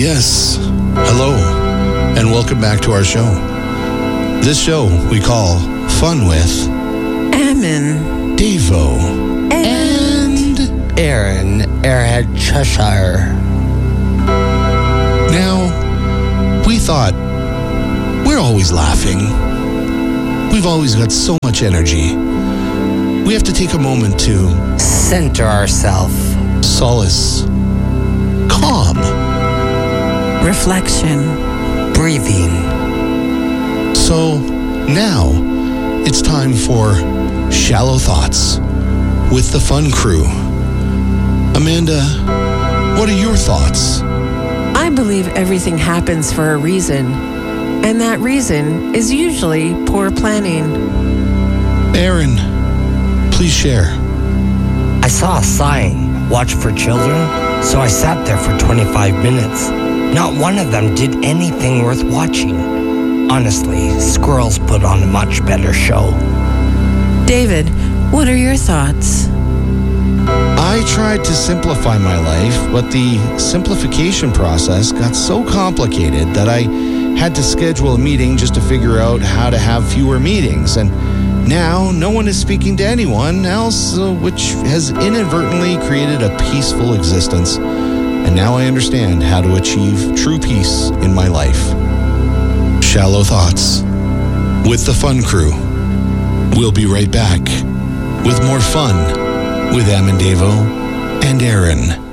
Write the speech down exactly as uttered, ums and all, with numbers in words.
Yes, hello, and welcome back to our show. This show we call Fun with Ammon, Davo, and, and Aaron, Airhead Cheshire. Now, we thought we're always laughing. We've always got so much energy. We have to take a moment to Center ourselves. solace, calm, reflection. Breathing. So now it's time for Shallow Thoughts with the Fun Crew. Amanda, what are your thoughts? I believe everything happens for a reason, and that reason is usually poor planning. Aaron, please share. I saw a sign, watch for children, so I sat there for twenty-five minutes. Not one of them did anything worth watching. Honestly, squirrels put on a much better show. David, what are your thoughts? I tried to simplify my life, but the simplification process got so complicated that I had to schedule a meeting just to figure out how to have fewer meetings. And now no one is speaking to anyone else, uh, which has inadvertently created a peaceful existence. And now I understand how to achieve true peace in my life. Shallow Thoughts with the Fun Crew. We'll be right back with more fun with Ammon, Davo, and Aaron.